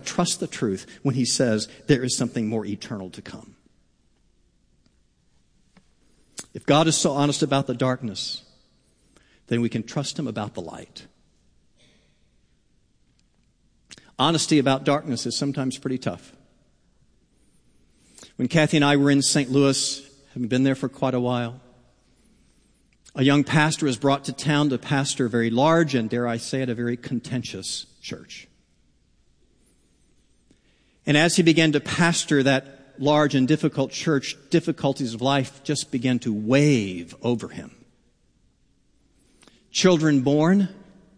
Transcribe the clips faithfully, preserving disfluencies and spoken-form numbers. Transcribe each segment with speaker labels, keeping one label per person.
Speaker 1: trust the truth when he says there is something more eternal to come. If God is so honest about the darkness, then we can trust him about the light. Honesty about darkness is sometimes pretty tough. When Kathy and I were in Saint Louis, having been there for quite a while, a young pastor was brought to town to pastor a very large and, dare I say it, a very contentious church. And as he began to pastor that large and difficult church, difficulties of life just began to wave over him. Children born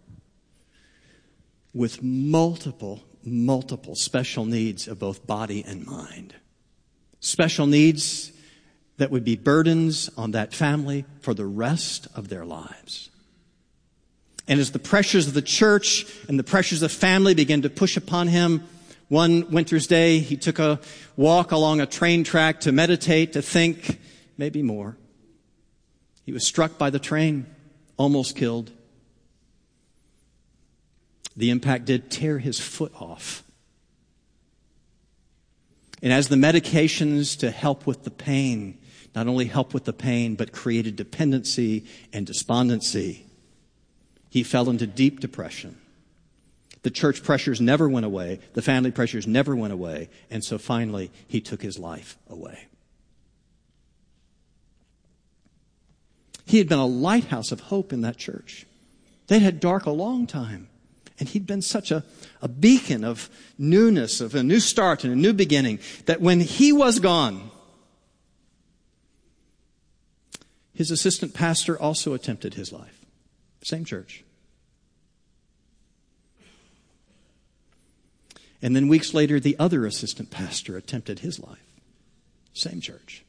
Speaker 1: with multiple, multiple special needs of both body and mind. Special needs that would be burdens on that family for the rest of their lives. And as the pressures of the church and the pressures of family began to push upon him, one winter's day, he took a walk along a train track to meditate, to think, maybe more. He was struck by the train, almost killed. The impact did tear his foot off. And as the medications to help with the pain, not only helped with the pain, but created dependency and despondency, he fell into deep depression. The church pressures never went away. The family pressures never went away. And so finally, he took his life away. He had been a lighthouse of hope in that church. They'd had dark a long time. And he'd been such a, a beacon of newness, of a new start and a new beginning, that when he was gone, his assistant pastor also attempted his life. Same church. And then weeks later, the other assistant pastor attempted his life. Same church.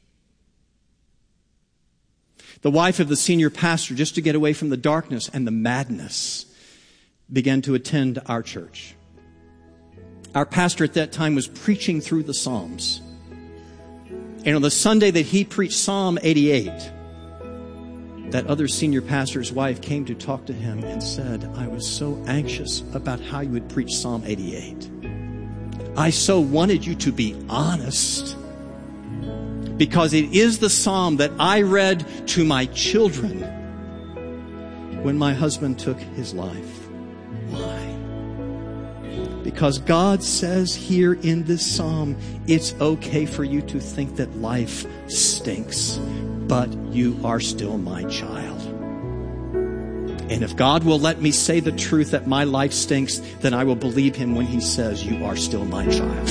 Speaker 1: The wife of the senior pastor, just to get away from the darkness and the madness, began to attend our church. Our pastor at that time was preaching through the Psalms. And on the Sunday that he preached Psalm eighty-eight, that other senior pastor's wife came to talk to him and said, I was so anxious about how you would preach Psalm eighty-eight. I so wanted you to be honest, because it is the psalm that I read to my children when my husband took his life. Why? Because God says here in this psalm, it's okay for you to think that life stinks, but you are still my child. And if God will let me say the truth that my life stinks, then I will believe him when he says, you are still my child.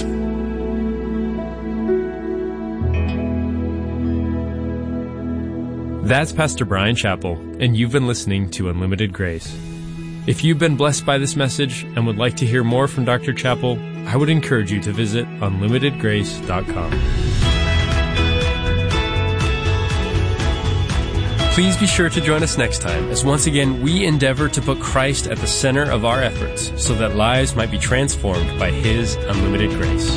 Speaker 2: That's Pastor Brian Chappell, and you've been listening to Unlimited Grace. If you've been blessed by this message and would like to hear more from Doctor Chappell, I would encourage you to visit unlimited grace dot com. Please be sure to join us next time, as once again we endeavor to put Christ at the center of our efforts so that lives might be transformed by His unlimited grace.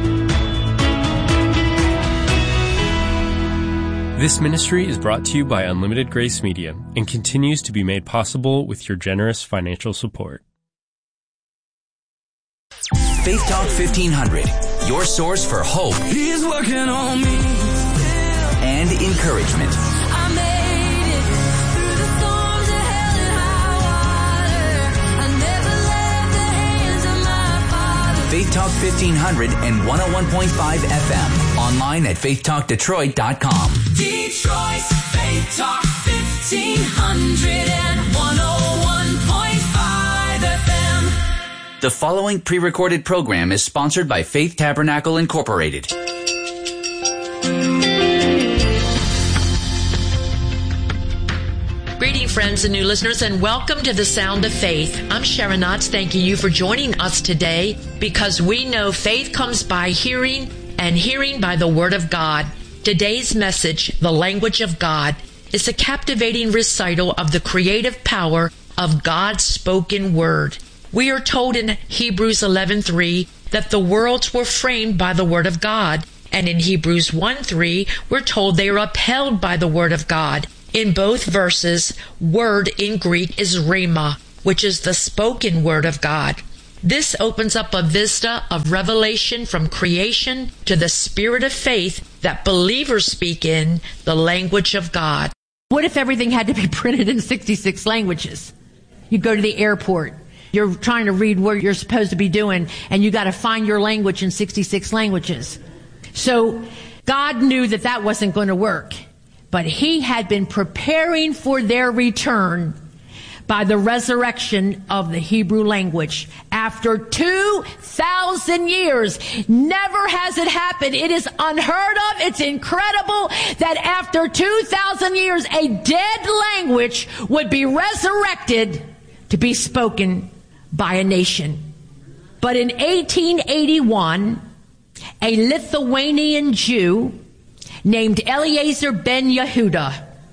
Speaker 2: This ministry is brought to you by Unlimited Grace Media and continues to be made possible with your generous financial support.
Speaker 3: Faith Talk fifteen hundred, your source for hope. He's working on me. And encouragement. I made it through the storms of hell and high water. I never left the hands of my Father. Faith Talk fifteen hundred and one oh one point five F M. Online at faith talk detroit dot com. Detroit's Faith Talk fifteen hundred and one oh one point five F M. The following pre-recorded program is sponsored by Faith Tabernacle Incorporated.
Speaker 4: Greeting, friends and new listeners, and welcome to The Sound of Faith. I'm Sharon Knotts, thanking you for joining us today, because we know faith comes by hearing, and hearing by the Word of God. Today's message, The Language of God, is a captivating recital of the creative power of God's spoken Word. We are told in Hebrews eleven three that the worlds were framed by the Word of God, and in Hebrews one three we're told they are upheld by the Word of God. In both verses, word in Greek is rhema, which is the spoken Word of God. This opens up a vista of revelation from creation to the spirit of faith that believers speak in the language of God.
Speaker 5: What if everything had to be printed in sixty-six languages? You go to the airport. You're trying to read what you're supposed to be doing, and you got to find your language in sixty-six languages. So God knew that that wasn't going to work. But he had been preparing for their return by the resurrection of the Hebrew language. After two thousand years, never has it happened. It is unheard of. It's incredible that after two thousand years, a dead language would be resurrected to be spoken by a nation. But in eighteen eighty-one, a Lithuanian Jew named Eliezer ben Yehuda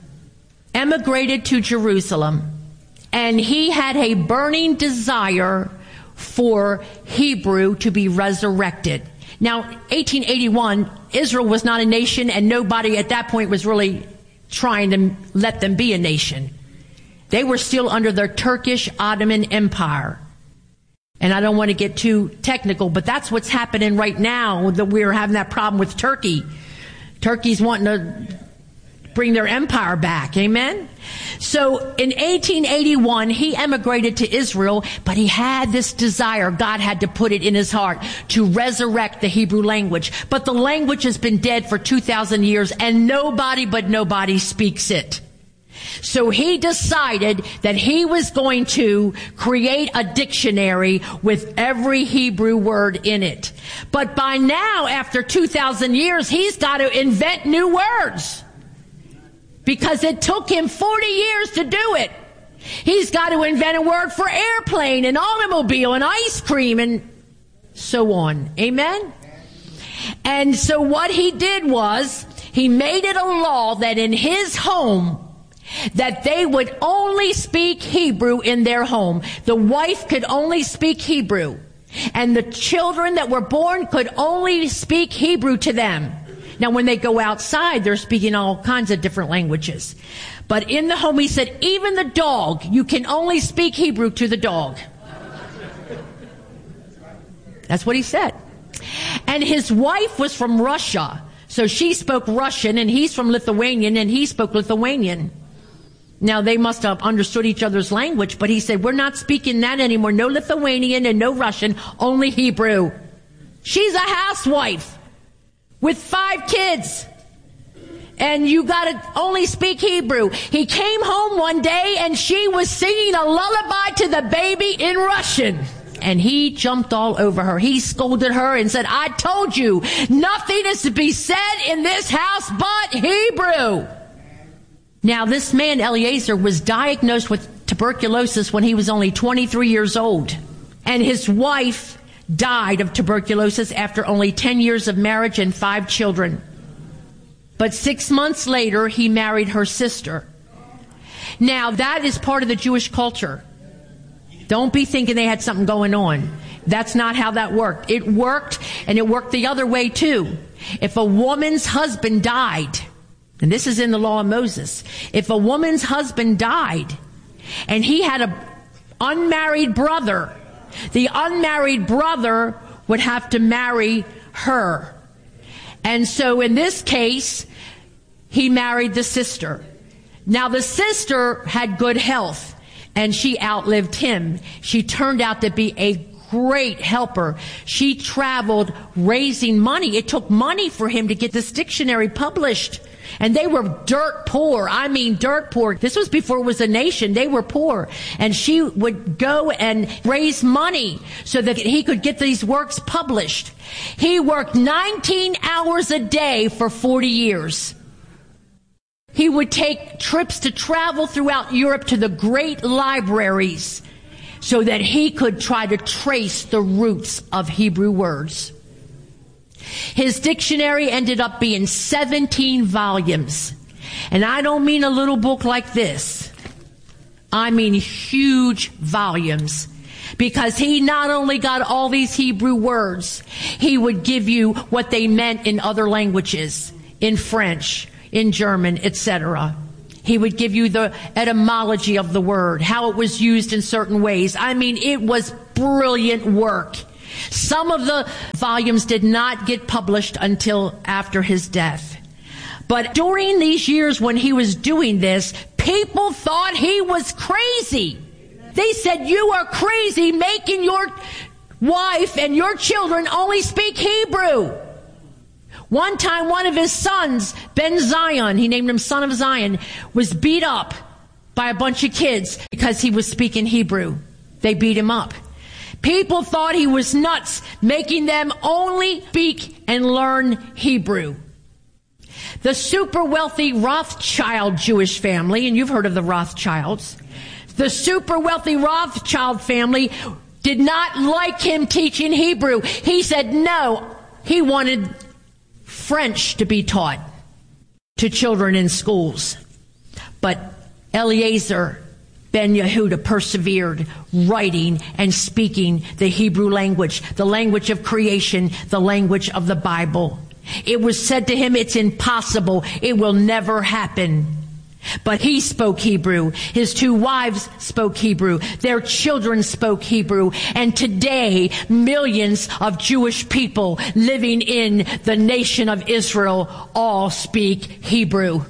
Speaker 5: emigrated to Jerusalem. And he had a burning desire for Hebrew to be resurrected. Now, eighteen eighty-one, Israel was not a nation, and nobody at that point was really trying to let them be a nation. They were still under the Turkish Ottoman Empire. And I don't want to get too technical, but that's what's happening right now, that we're having that problem with Turkey. Turkey's wanting to bring their empire back. Amen? So in eighteen eighty-one, he emigrated to Israel, but he had this desire. God had to put it in his heart to resurrect the Hebrew language. But the language has been dead for two thousand years, and nobody but nobody speaks it. So he decided that he was going to create a dictionary with every Hebrew word in it. But by now, after two thousand years, he's got to invent new words. Because it took him forty years to do it. He's got to invent a word for airplane and automobile and ice cream and so on. Amen? And so what he did was, he made it a law that in his home, that they would only speak Hebrew in their home. The wife could only speak Hebrew. And the children that were born could only speak Hebrew to them. Now, when they go outside, they're speaking all kinds of different languages. But in the home, he said, even the dog, you can only speak Hebrew to the dog. That's what he said. And his wife was from Russia. So she spoke Russian, and he's from Lithuanian, and he spoke Lithuanian. Now, they must have understood each other's language, but he said, we're not speaking that anymore. No Lithuanian and no Russian, only Hebrew. She's a housewife with five kids. And you gotta only speak Hebrew. He came home one day and she was singing a lullaby to the baby in Russian. And he jumped all over her. He scolded her and said, I told you, nothing is to be said in this house but Hebrew. Now, this man, Eliezer, was diagnosed with tuberculosis when he was only twenty-three years old. And his wife died of tuberculosis after only ten years of marriage and five children. But six months later, he married her sister. Now, that is part of the Jewish culture. Don't be thinking they had something going on. That's not how that worked. It worked, and it worked the other way too. If a woman's husband died, and this is in the law of Moses, if a woman's husband died and he had an unmarried brother, the unmarried brother would have to marry her. And so in this case, he married the sister. Now the sister had good health and she outlived him. She turned out to be a great helper. She traveled raising money. It took money for him to get this dictionary published. And they were dirt poor. I mean, dirt poor. This was before it was a nation. They were poor. And she would go and raise money so that he could get these works published. He worked nineteen hours a day for forty years. He would take trips to travel throughout Europe to the great libraries so that he could try to trace the roots of Hebrew words. His dictionary ended up being seventeen volumes. And I don't mean a little book like this. I mean huge volumes. Because he not only got all these Hebrew words, he would give you what they meant in other languages, in French, in German, et cetera. He would give you the etymology of the word, how it was used in certain ways. I mean, it was brilliant work. Some of the volumes did not get published until after his death. But during these years when he was doing this, people thought he was crazy. They said, you are crazy making your wife and your children only speak Hebrew. One time, one of his sons, Ben Zion, he named him Son of Zion, was beat up by a bunch of kids because he was speaking Hebrew. They beat him up. People thought he was nuts, making them only speak and learn Hebrew. The super wealthy Rothschild Jewish family, and you've heard of the Rothschilds, the super wealthy Rothschild family did not like him teaching Hebrew. He said no. He wanted French to be taught to children in schools. But Eliezer Ben Yehuda persevered, writing and speaking the Hebrew language, the language of creation, the language of the Bible. It was said to him, it's impossible. It will never happen. But he spoke Hebrew. His two wives spoke Hebrew. Their children spoke Hebrew. And today, millions of Jewish people living in the nation of Israel all speak Hebrew.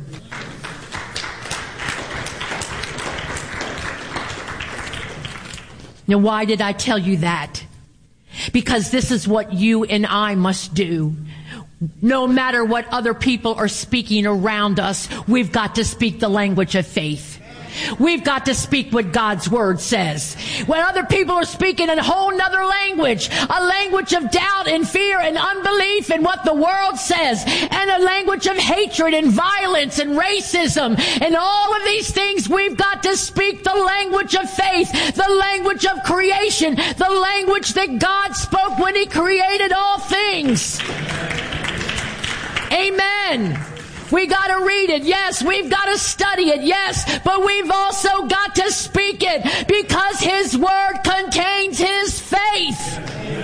Speaker 5: Now, why did I tell you that? Because this is what you and I must do. No matter what other people are speaking around us, we've got to speak the language of faith. We've got to speak what God's Word says. When other people are speaking a whole nother language, a language of doubt and fear and unbelief in what the world says, and a language of hatred and violence and racism and all of these things, we've got to speak the language of faith, the language of creation, the language that God spoke when He created all things. Amen. We got to read it. Yes, we've got to study it. Yes, but we've also got to speak it because His Word contains His faith.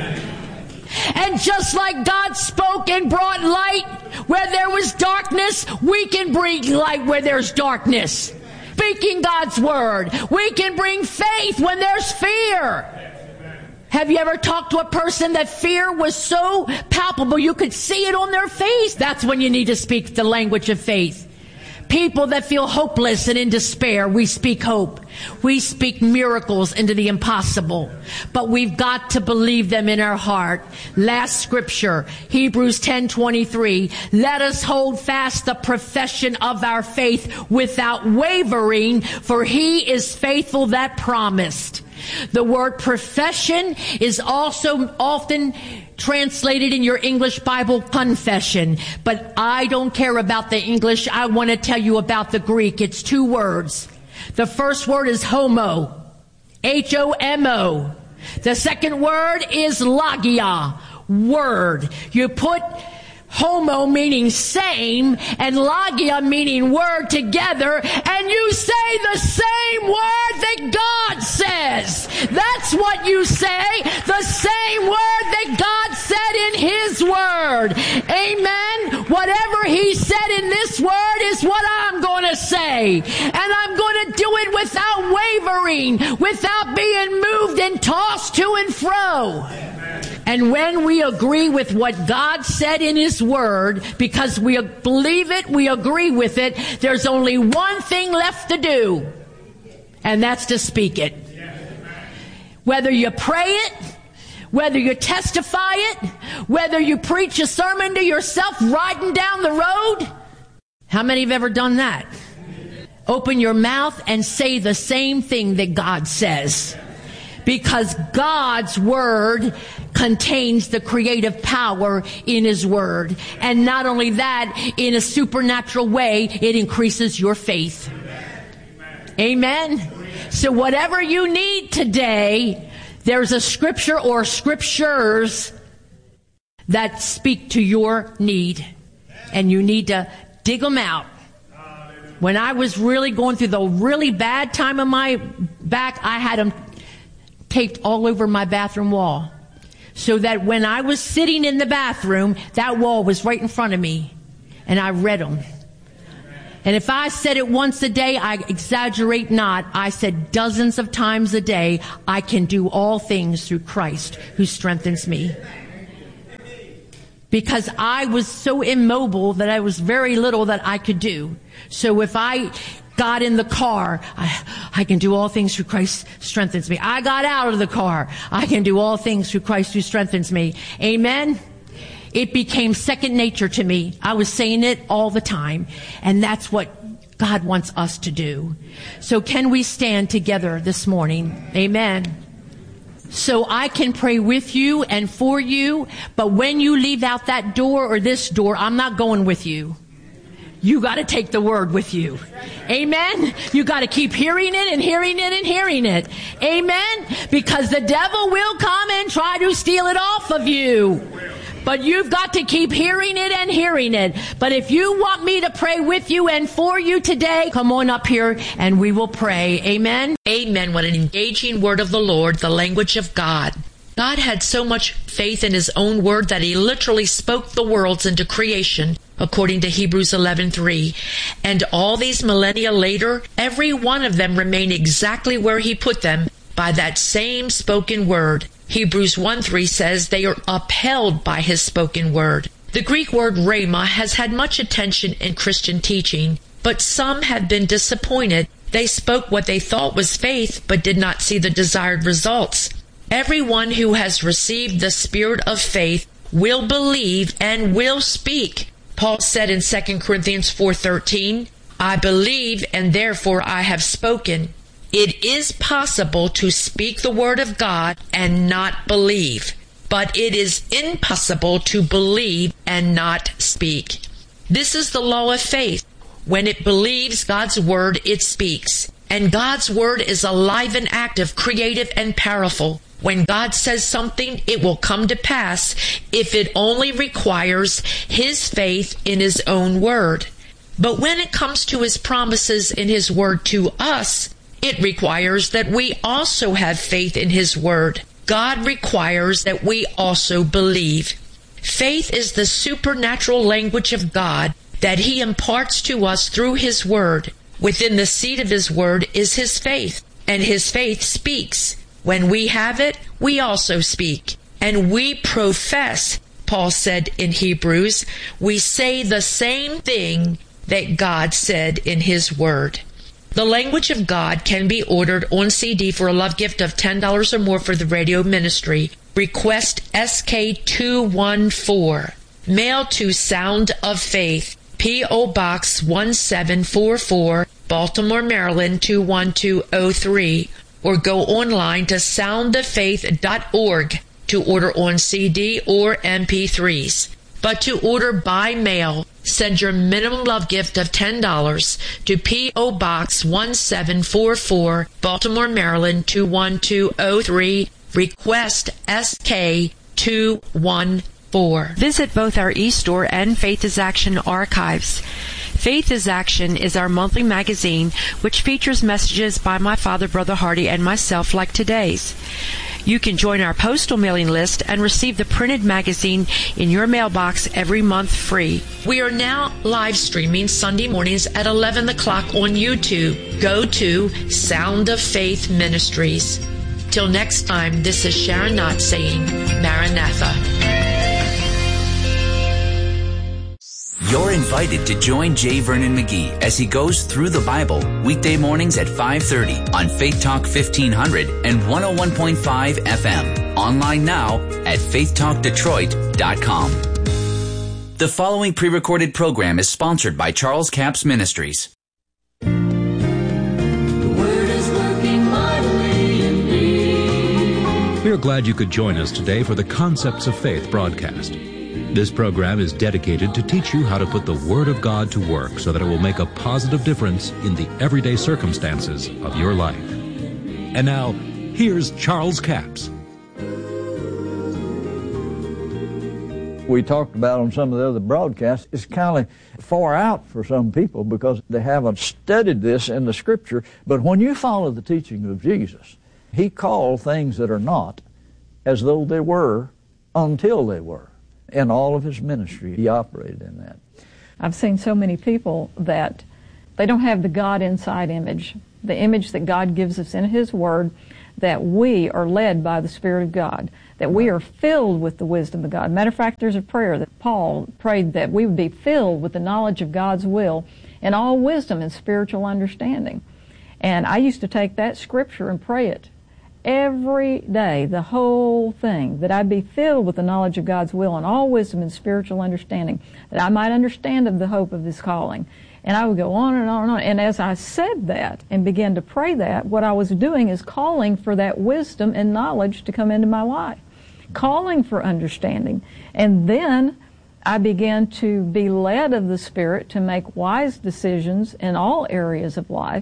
Speaker 5: And just like God spoke and brought light where there was darkness, we can bring light where there's darkness. Speaking God's Word. We can bring faith when there's fear. Have you ever talked to a person that fear was so palpable you could see it on their face? That's when you need to speak the language of faith. People that feel hopeless and in despair, we speak hope. We speak miracles into the impossible. But we've got to believe them in our heart. Last scripture, Hebrews ten twenty-three. Let us hold fast the profession of our faith without wavering, for He is faithful that promised. The word profession is also often translated in your English Bible confession. But I don't care about the English. I want to tell you about the Greek. It's two words. The first word is homo. H O M O. The second word is logia. Word. You put homo meaning same and logia meaning word together, and you say the same word that God says. That's what you say. The same word that God said in His Word. Amen. Whatever He said in this Word is what I'm going to say. And I'm going to do it without wavering, without being moved and tossed to and fro. And when we agree with what God said in His Word, because we believe it, we agree with it, there's only one thing left to do, and that's to speak it. Whether you pray it, whether you testify it, whether you preach a sermon to yourself riding down the road. How many have ever done that? Open your mouth and say the same thing that God says. Because God's Word contains the creative power in His Word. And not only that, in a supernatural way, it increases your faith. Amen. Amen. So whatever you need today, there's a scripture or scriptures that speak to your need. And you need to dig them out. When I was really going through the really bad time of my back, I had them taped all over my bathroom wall, so that when I was sitting in the bathroom, that wall was right in front of me, and I read them. And if I said it once a day, I exaggerate not. I said dozens of times a day, I can do all things through Christ who strengthens me. Because I was so immobile that I was very little that I could do. So if I got in the car, I, I can do all things through Christ strengthens me. I got out of the car, I can do all things through Christ who strengthens me. Amen? It became second nature to me. I was saying it all the time. And that's what God wants us to do. So can we stand together this morning? Amen. So I can pray with you and for you, but when you leave out that door or this door, I'm not going with you. You got to take the word with you. Amen. You got to keep hearing it and hearing it and hearing it. Amen. Because the devil will come and try to steal it off of you. But you've got to keep hearing it and hearing it. But if you want me to pray with you and for you today, come on up here and we will pray. Amen.
Speaker 4: Amen. What an engaging word of the Lord, the language of God. God had so much faith in his own word that he literally spoke the worlds into creation, according to Hebrews eleven three. And all these millennia later, every one of them remain exactly where he put them by that same spoken word. Hebrews one three says they are upheld by his spoken word. The Greek word rhema has had much attention in Christian teaching, but some have been disappointed. They spoke what they thought was faith, but did not see the desired results. Everyone who has received the spirit of faith will believe and will speak. Paul said in Second Corinthians four thirteen, I believe and therefore I have spoken. It is possible to speak the word of God and not believe, but it is impossible to believe and not speak. This is the law of faith. When it believes God's word, it speaks. And God's word is alive and active, creative and powerful. When God says something, it will come to pass if it only requires his faith in his own word. But when it comes to his promises in his word to us, it requires that we also have faith in his word. God requires that we also believe. Faith is the supernatural language of God that he imparts to us through his word. Within the seed of his word is his faith, and his faith speaks. When we have it, we also speak. And we profess, Paul said in Hebrews, we say the same thing that God said in his word. The language of God can be ordered on C D for a love gift of ten dollars or more for the radio ministry. Request S K two one four. Mail to Sound of Faith, P O Box one seven four four, Baltimore, Maryland two one two oh three. Or go online to sound of faith dot org to order on C D or M P threes. But to order by mail, send your minimum love gift of ten dollars to P O Box one seven four four, Baltimore, Maryland two one two oh three. Request S K two one four.
Speaker 6: Visit both our eStore and Faith is Action archives. Faith is Action is our monthly magazine which features messages by my father, Brother Hardy, and myself like today's. You can join our postal mailing list and receive the printed magazine in your mailbox every month free.
Speaker 4: We are now live streaming Sunday mornings at eleven o'clock on YouTube. Go to Sound of Faith Ministries. Till next time, this is Sharon Knott saying, Maranatha.
Speaker 3: You're invited to join J. Vernon McGee as he goes through the Bible weekday mornings at five thirty on Faith Talk fifteen hundred and one oh one point five F M. Online now at faith talk detroit dot com. The following pre-recorded program is sponsored by Charles Capps Ministries.
Speaker 7: The Word is working mightily in me.
Speaker 8: We are glad you could join us today for the Concepts of Faith broadcast. This program is dedicated to teach you how to put the Word of God to work so that it will make a positive difference in the everyday circumstances of your life. And now, here's Charles Capps.
Speaker 9: We talked about on some of the other broadcasts, it's kind of far out for some people because they haven't studied this in the Scripture. But when you follow the teaching of Jesus, he called things that are not as though they were until they were. In all of his ministry, he operated in that.
Speaker 10: I've seen so many people that They don't have the God inside image, the image that God gives us in His Word, that we are led by the Spirit of God, that we are filled with the wisdom of God. Matter of fact, there's a prayer that Paul prayed that we would be filled with the knowledge of God's will and all wisdom and spiritual understanding. And I used to take that scripture and pray it every day, the whole thing, that I'd be filled with the knowledge of God's will and all wisdom and spiritual understanding, that I might understand of the hope of His calling. And I would go on and on and on. And as I said that and began to pray that, what I was doing is calling for that wisdom and knowledge to come into my life, calling for understanding. And then I began to be led of the Spirit to make wise decisions in all areas of life.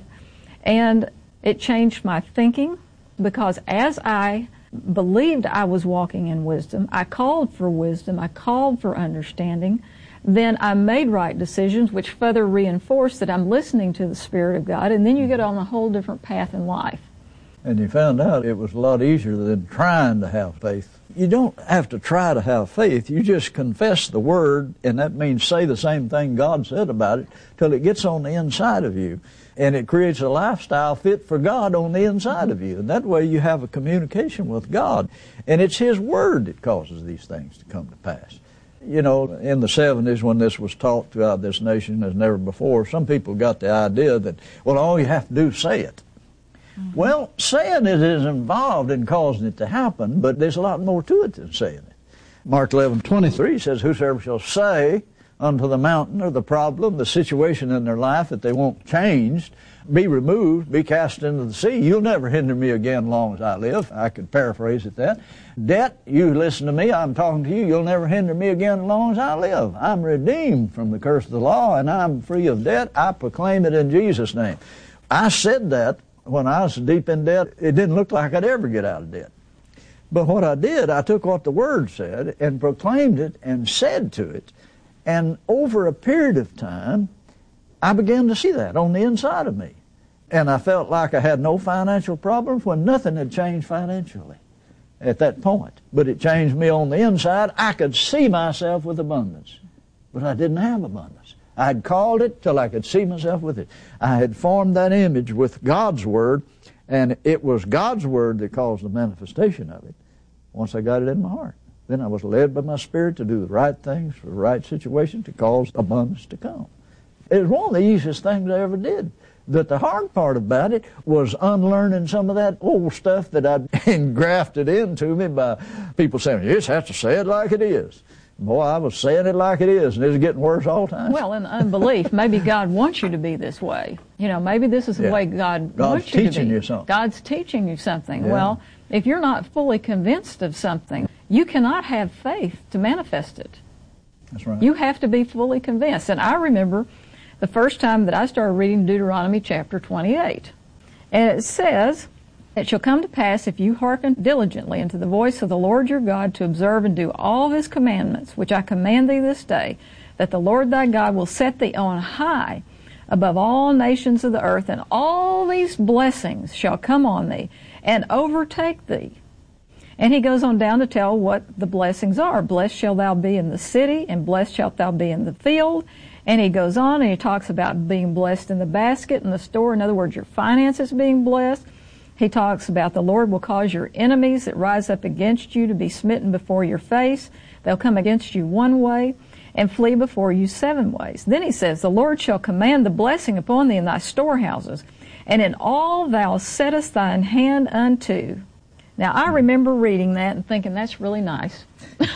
Speaker 10: And it changed my thinking, because as I believed I was walking in wisdom, I called for wisdom, I called for understanding, then I made right decisions, which further reinforced that I'm listening to the Spirit of God, and then you get on a whole different path in life.
Speaker 9: And you found out it was a lot easier than trying to have faith. You don't have to try to have faith. You just confess the Word, and that means say the same thing God said about it till it gets on the inside of you. And it creates a lifestyle fit for God on the inside of you. And that way you have a communication with God. And it's His Word that causes these things to come to pass. You know, in the seventies when this was taught throughout this nation as never before, some people got the idea that, well, all you have to do is say it. Mm-hmm. Well, saying it is involved in causing it to happen, but there's a lot more to it than saying it. Mark eleven twenty-three says, whosoever shall say unto the mountain or the problem, the situation in their life that they want changed, be removed, be cast into the sea, you'll never hinder me again as long as I live. I could paraphrase it that. Debt, you listen to me, I'm talking to you, you'll never hinder me again as long as I live. I'm redeemed from the curse of the law, and I'm free of debt. I proclaim it in Jesus' name. I said that when I was deep in debt. It didn't look like I'd ever get out of debt. But what I did, I took what the Word said and proclaimed it and said to it. And over a period of time, I began to see that on the inside of me. And I felt like I had no financial problems when nothing had changed financially at that point. But it changed me on the inside. I could see myself with abundance, but I didn't have abundance. I had called it till I could see myself with it. I had formed that image with God's Word, and it was God's Word that caused the manifestation of it once I got it in my heart. Then I was led by my Spirit to do the right things for the right situation to cause abundance to come. It was one of the easiest things I ever did. But the hard part about it was unlearning some of that old stuff that I'd engrafted into me by people saying, you just have to say it like it is. Boy, I was saying it like it is, and it was getting worse all the time.
Speaker 10: Well, in unbelief, maybe God wants you to be this way. You know, maybe this is the
Speaker 9: yeah.
Speaker 10: way God
Speaker 9: God's
Speaker 10: wants you to be.
Speaker 9: teaching you something.
Speaker 10: God's teaching you something.
Speaker 9: Yeah.
Speaker 10: Well, if you're not fully convinced of something, you cannot have faith to manifest it.
Speaker 9: That's right.
Speaker 10: You have to be fully convinced. And I remember the first time that I started reading Deuteronomy chapter twenty-eight. And it says, it shall come to pass, if you hearken diligently unto the voice of the Lord your God, to observe and do all His commandments, which I command thee this day, that the Lord thy God will set thee on high above all nations of the earth, and all these blessings shall come on thee and overtake thee. And he goes on down to tell what the blessings are. Blessed shall thou be in the city, and blessed shalt thou be in the field. And he goes on and he talks about being blessed in the basket, in the store. In other words, your finances being blessed. He talks about the Lord will cause your enemies that rise up against you to be smitten before your face. They'll come against you one way and flee before you seven ways. Then he says, the Lord shall command the blessing upon thee in thy storehouses, and in all thou settest thine hand unto. Now, I remember reading that and thinking, that's really nice.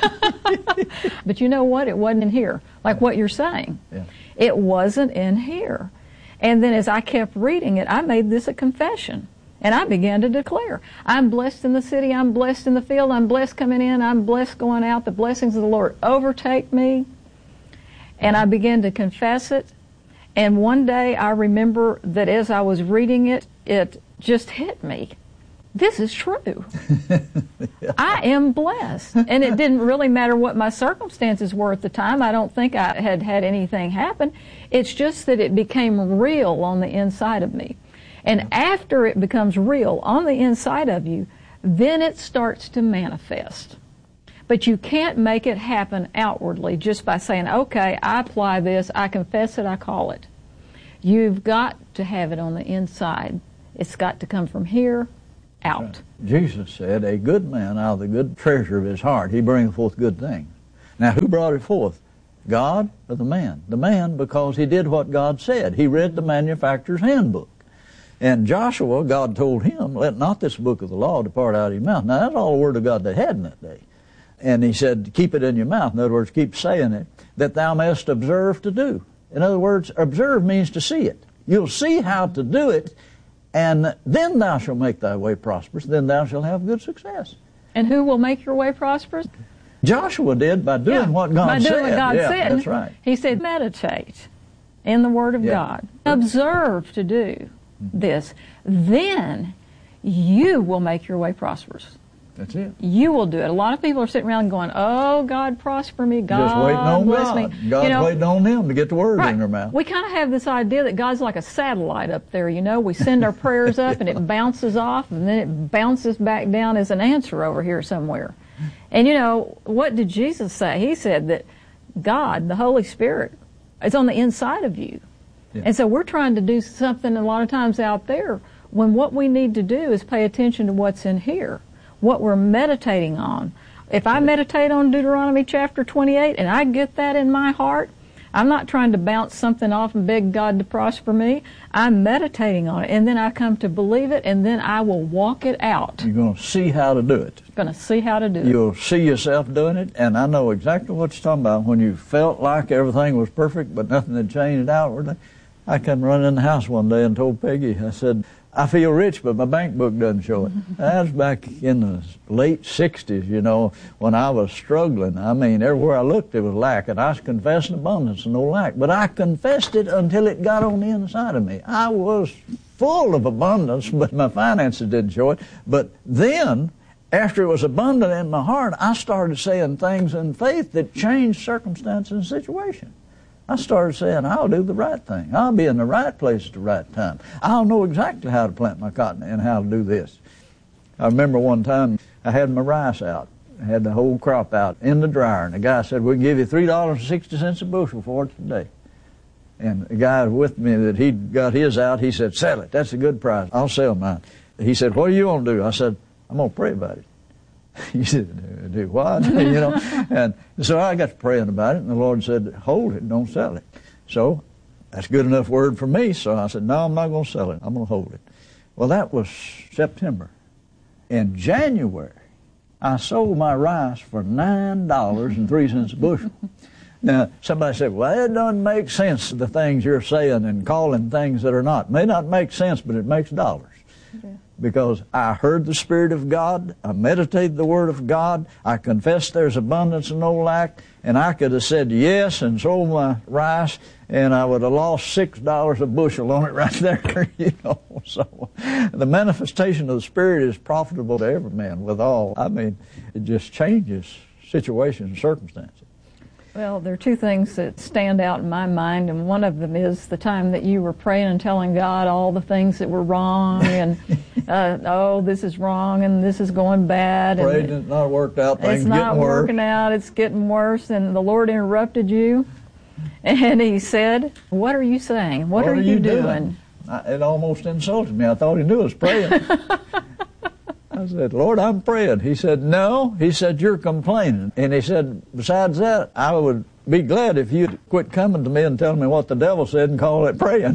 Speaker 10: But you know what? It wasn't in here, like what you're saying.
Speaker 9: Yeah.
Speaker 10: It wasn't in here. And then as I kept reading it, I made this a confession. And I began to declare, I'm blessed in the city, I'm blessed in the field, I'm blessed coming in, I'm blessed going out. The blessings of the Lord overtake me. And I began to confess it. And one day I remember that as I was reading it, it just hit me. This is true. Yeah. I am blessed. And it didn't really matter what my circumstances were at the time. I don't think I had had anything happen. It's just that it became real on the inside of me. And after it becomes real on the inside of you, then it starts to manifest. But you can't make it happen outwardly just by saying, okay, I apply this, I confess it, I call it. You've got to have it on the inside. It's got to come from here out.
Speaker 9: Right. Jesus said, a good man out of the good treasure of his heart, he bringeth forth good things. Now, who brought it forth? God or the man? The man, because he did what God said. He read the manufacturer's handbook. And Joshua, God told him, let not this book of the law depart out of your mouth. Now, that's all the word of God they had in that day. And he said, keep it in your mouth. In other words, keep saying it, that thou mayest observe to do. In other words, observe means to see it. You'll see how to do it, and then thou shalt make thy way prosperous. Then thou shalt have good success.
Speaker 10: And who will make your way prosperous?
Speaker 9: Joshua did by doing
Speaker 10: yeah,
Speaker 9: what God
Speaker 10: by
Speaker 9: said.
Speaker 10: doing what God
Speaker 9: yeah,
Speaker 10: said.
Speaker 9: That's right.
Speaker 10: He said, meditate in the Word of
Speaker 9: yeah.
Speaker 10: God. Observe to do this. Then you will make your way prosperous.
Speaker 9: That's it.
Speaker 10: You will do it. A lot of people are sitting around going, oh, God, prosper me. God,
Speaker 9: just waiting on
Speaker 10: bless
Speaker 9: God.
Speaker 10: me.
Speaker 9: God's
Speaker 10: you know,
Speaker 9: waiting on them to get the word
Speaker 10: right.
Speaker 9: in their mouth.
Speaker 10: We kind of have this idea that God's like a satellite up there, you know. We send our prayers up yeah. and it bounces off and then it bounces back down as an answer over here somewhere. And, you know, what did Jesus say? He said that God, the Holy Spirit, is on the inside of you. Yeah. And so we're trying to do something a lot of times out there when what we need to do is pay attention to what's in here, what we're meditating on. If I meditate on Deuteronomy chapter twenty-eight and I get that in my heart, I'm not trying to bounce something off and beg God to prosper me. I'm meditating on it, and then I come to believe it, and then I will walk it out.
Speaker 9: You're going to see how to do it.
Speaker 10: Going to see how to do it.
Speaker 9: You'll see yourself doing it, and I know exactly what you're talking about. When you felt like everything was perfect, but nothing had changed outwardly. I come running in the house one day and told Peggy, I said, I feel rich, but my bank book doesn't show it. That was back in the late sixties, you know, when I was struggling. I mean, everywhere I looked, there was lack, and I was confessing abundance and no lack. But I confessed it until it got on the inside of me. I was full of abundance, but my finances didn't show it. But then, after it was abundant in my heart, I started saying things in faith that changed circumstances and situations. I started saying, I'll do the right thing. I'll be in the right place at the right time. I'll know exactly how to plant my cotton and how to do this. I remember one time I had my rice out. I had the whole crop out in the dryer, and the guy said, we can give you three dollars and sixty cents a bushel for it today. And the guy with me that he'd got his out, he said, sell it. That's a good price. I'll sell mine. He said, what are you going to do? I said, I'm going to pray about it. He said, do what? you know, and so I got to praying about it, and the Lord said, hold it, don't sell it. So that's good enough word for me, so I said, no, I'm not going to sell it. I'm going to hold it. Well, that was September. In January, I sold my rice for nine dollars and three cents a bushel. Now, somebody said, well, it doesn't make sense, the things you're saying and calling things that are not. It may not make sense, but it makes dollars. Okay. Because I heard the Spirit of God, I meditated the Word of God, I confessed there's abundance and no lack, and I could have said yes and sold my rice, and I would have lost six dollars a bushel on it right there, you know. So the manifestation of the Spirit is profitable to every man withal. I mean, it just changes situations and circumstances.
Speaker 10: Well, there are two things that stand out in my mind, and one of them is the time that you were praying and telling God all the things that were wrong, and uh, oh, this is wrong, and this is going bad.
Speaker 9: Prayed
Speaker 10: and
Speaker 9: it's not worked out, things
Speaker 10: it's not
Speaker 9: getting worse.
Speaker 10: working out, it's getting worse, and the Lord interrupted you, and He said, what are you saying? What,
Speaker 9: What
Speaker 10: are,
Speaker 9: are
Speaker 10: you
Speaker 9: you
Speaker 10: doing?
Speaker 9: doing? I, it almost insulted me. I thought He knew I was praying. I said, Lord, I'm praying. He said, no. He said, you're complaining. And he said, besides that, I would be glad if you'd quit coming to me and telling me what the devil said and call it praying.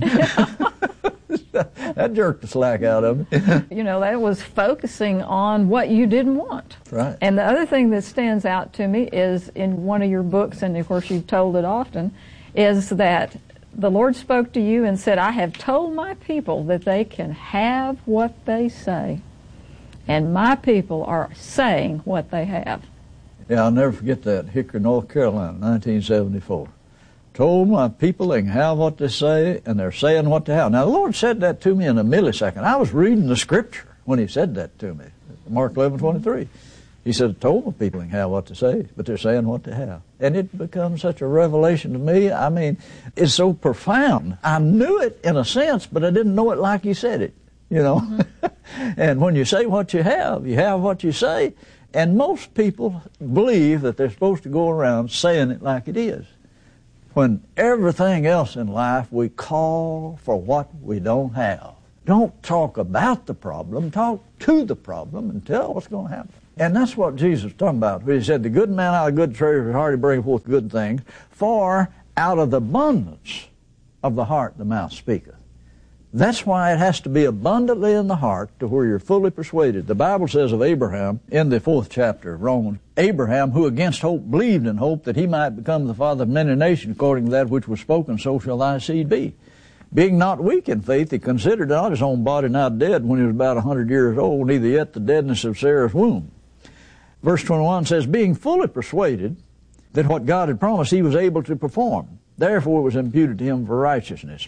Speaker 9: That jerked the slack out of me.
Speaker 10: You know, that was focusing on what you didn't want.
Speaker 9: Right.
Speaker 10: And the other thing that stands out to me is in one of your books, and of course you've told it often, is that the Lord spoke to you and said, I have told my people that they can have what they say. And my people are saying what they have.
Speaker 9: Yeah, I'll never forget that. Hickory, North Carolina, nineteen seventy-four. Told my people they can have what they say, and they're saying what they have. Now, the Lord said that to me in a millisecond. I was reading the Scripture when He said that to me, Mark eleven twenty-three. He said, told my people they can have what they say, but they're saying what they have. And it becomes such a revelation to me. I mean, it's so profound. I knew it in a sense, but I didn't know it like He said it. You know, mm-hmm. And when you say what you have, you have what you say. And most people believe that they're supposed to go around saying it like it is. when everything else in life we call for what we don't have. Don't talk about the problem, talk to the problem and tell what's going to happen. And that's what Jesus was talking about. He said, the good man out of good treasure of his heart, he bring forth good things, for out of the abundance of the heart the mouth speaketh. That's why it has to be abundantly in the heart to where you're fully persuaded. The Bible says of Abraham in the fourth chapter of Romans, Abraham, who against hope believed in hope that he might become the father of many nations, according to that which was spoken, so shall thy seed be. Being not weak in faith, he considered not his own body now dead when he was about a hundred years old, neither yet the deadness of Sarah's womb. Verse twenty-one says, being fully persuaded that what God had promised he was able to perform. Therefore it was imputed to him for righteousness.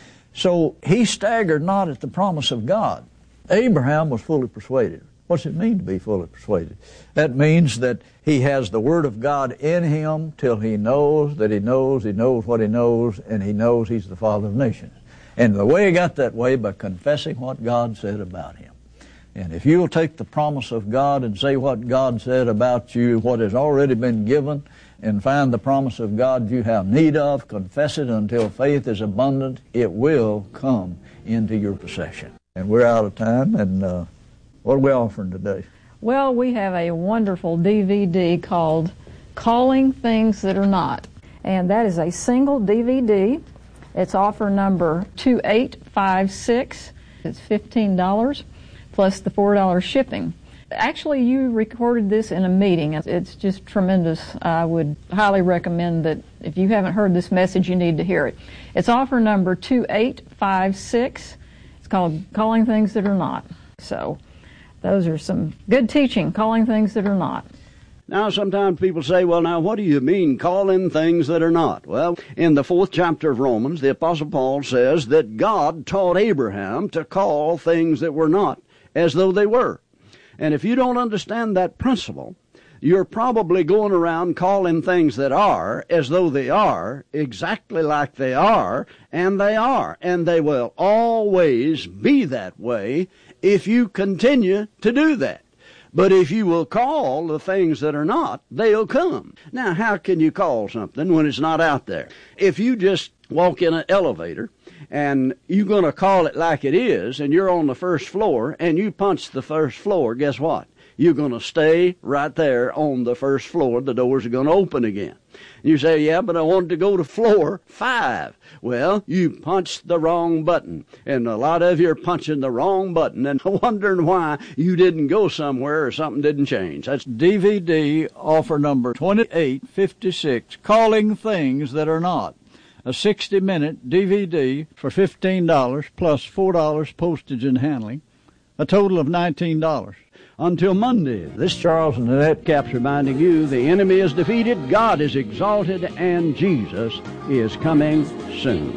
Speaker 9: So he staggered not at the promise of God. Abraham was fully persuaded. What's it mean to be fully persuaded? That means that he has the Word of God in him till he knows that he knows, he knows what he knows, and he knows he's the Father of nations. And the way he got that way, by confessing what God said about him. And if you'll take the promise of God and say what God said about you, what has already been given, and find the promise of God you have need of, confess it until faith is abundant, it will come into your possession. And we're out of time, and uh, what are we offering today?
Speaker 10: Well, we have a wonderful D V D called Calling Things That Are Not. And that is a single D V D. It's offer number two eight five six. It's fifteen dollars plus the four dollars shipping. Actually, you recorded this in a meeting. It's just tremendous. I would highly recommend that if you haven't heard this message, you need to hear it. It's offer number two eight five six. It's called Calling Things That Are Not. So those are some good teaching, calling things that are not.
Speaker 11: Now, sometimes people say, well, now, what do you mean calling things that are not? Well, in the fourth chapter of Romans, the Apostle Paul says that God taught Abraham to call things that were not as though they were. And if you don't understand that principle, you're probably going around calling things that are as though they are, exactly like they are, and they are. And they will always be that way if you continue to do that. But if you will call the things that are not, they'll come. Now, how can you call something when it's not out there? If you just walk in an elevator and you're going to call it like it is, and you're on the first floor, and you punch the first floor, guess what? You're going to stay right there on the first floor. The doors are going to open again. You say, yeah, but I wanted to go to floor five. Well, you punched the wrong button, and a lot of you are punching the wrong button and wondering why you didn't go somewhere or something didn't change. That's
Speaker 9: D V D offer number twenty-eight fifty-six, Calling Things That Are Not. A sixty minute D V D for fifteen dollars plus four dollars postage and handling, a total of nineteen dollars.
Speaker 11: Until Monday, this Charles and Annette Capps reminding you the enemy is defeated, God is exalted, and Jesus is coming soon.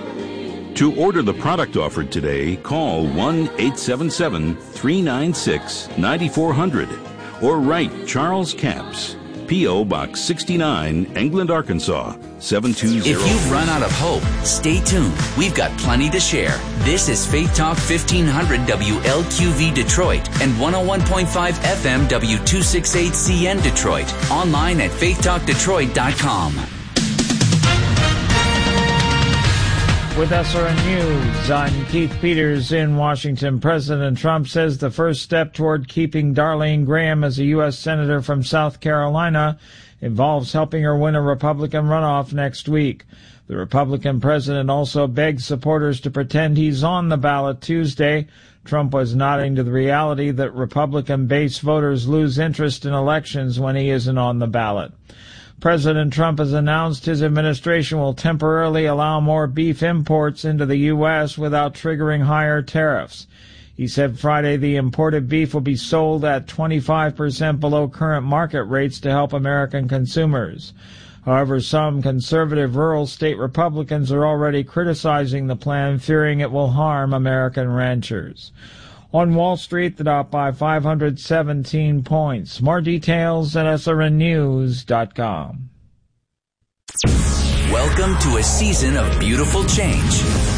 Speaker 12: To order the product offered today, call one eight seven seven, three nine six, nine four zero zero or write Charles Capps, P O. Box sixty-nine, England, Arkansas, seven two zero.
Speaker 3: If you've run out of hope, stay tuned. We've got plenty to share. This is Faith Talk fifteen hundred W L Q V Detroit and one oh one point five F M W two sixty-eight C N Detroit. Online at faith talk detroit dot com.
Speaker 13: With S R N News, I'm Keith Peters in Washington. President Trump says the first step toward keeping Darlene Graham as a U S Senator from South Carolina involves helping her win a Republican runoff next week. The Republican president also begged supporters to pretend he's on the ballot Tuesday. Trump was nodding to the reality that Republican-based voters lose interest in elections when he isn't on the ballot. President Trump has announced his administration will temporarily allow more beef imports into the U S without triggering higher tariffs. He said Friday the imported beef will be sold at twenty-five percent below current market rates to help American consumers. However, some conservative rural state Republicans are already criticizing the plan, fearing it will harm American ranchers. On Wall Street, the Dow by five hundred seventeen points. More details at S R N news dot com.
Speaker 3: Welcome to a season of beautiful change.